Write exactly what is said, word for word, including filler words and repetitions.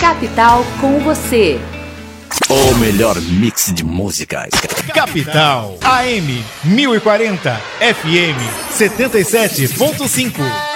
Capital com você. O melhor mix de músicas. Capital A M mil e quarenta, F M setenta e sete ponto cinco.